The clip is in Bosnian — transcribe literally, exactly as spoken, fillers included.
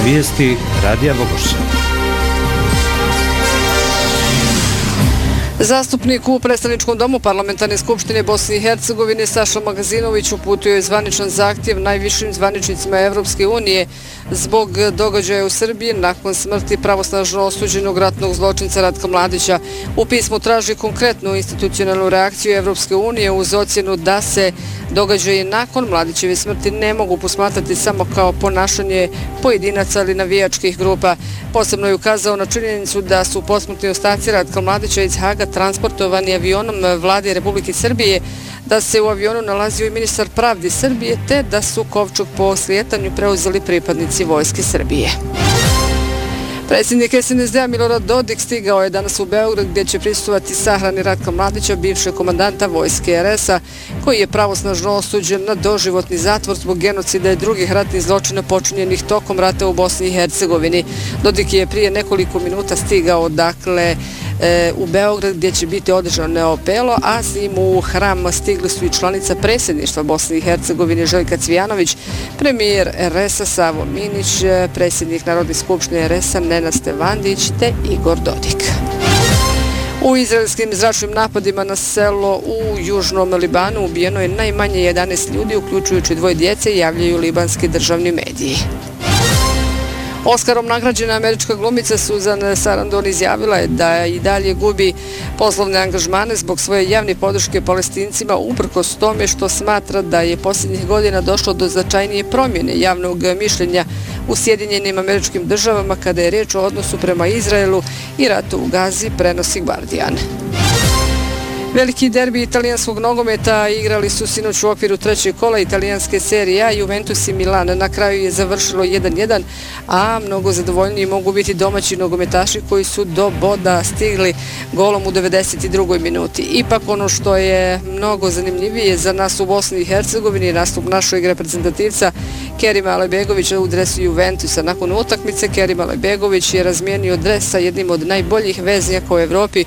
Vijesti Radija Bogošća. Zastupnik u predstavničkom domu Parlamentarne skupštine Bosne i Hercegovine Saša Magazinović uputio je zvaničan zahtjev najvišim zvaničnicima Evropske unije zbog događaja u Srbiji nakon smrti pravosnažno osuđenog ratnog zločinca Ratka Mladića. U pismu traži konkretnu institucionalnu reakciju Evropske unije uz ocjenu da se događaji nakon Mladićeve smrti ne mogu posmatrati samo kao ponašanje pojedinaca ili navijačkih grupa. Posebno je ukazao na činjenicu da su posmrtni ostaci Ratka Mladića iz Haga transportovani avionom vlade Republike Srbije, da se u avionu nalazio i ministar pravde Srbije, te da su kovčeg po slijetanju preuzeli pripadnici Vojske Srbije. Predsjednik es en es de a Milorad Dodik stigao je danas u Beograd gdje će prisustvovati sahrani Ratka Mladića, bivšeg komandanta Vojske er es a, koji je pravosnažno osuđen na doživotni zatvor zbog genocida i drugih ratnih zločina počinjenih tokom rata u Bosni i Hercegovini. Dodik je prije nekoliko minuta stigao dakle e, u Beograd gdje će biti održano neopelo, a s njim u hram stigli su i članica predsjedništva Bosne i Hercegovine Željka Cvijanović, premijer er es a Savo Minić, predsjednik Narodne skupštine er es a Nenad Stevandić te Igor Dodik. U izraelskim zračnim napadima na selo u Južnom Libanu ubijeno je najmanje jedanaest ljudi, uključujući dvoje djece, javljaju libanski državni mediji. Oskarom nagrađena američka glumica Susan Sarandon izjavila je da i dalje gubi poslovne angažmane zbog svoje javne podrške Palestincima, uprkos tome što smatra da je posljednjih godina došlo do značajnije promjene javnog mišljenja u Sjedinjenim Američkim Državama kada je riječ o odnosu prema Izraelu i ratu u Gazi, prenosi Guardian. Veliki derbi italijanskog nogometa igrali su sinoć u okviru trećeg kola italijanske serije A. Juventus i Milan. Na kraju je završilo jedan jedan, a mnogo zadovoljniji mogu biti domaći nogometaši koji su do boda stigli golom u devedeset drugoj minuti. Ipak ono što je mnogo zanimljivije za nas u Bosni i Hercegovini je nastup našeg reprezentativca Kerima Alajbegovića u dresu Juventusa. Nakon utakmice Kerim Alajbegović je razmijenio dres sa jednim od najboljih veznjaka u Evropi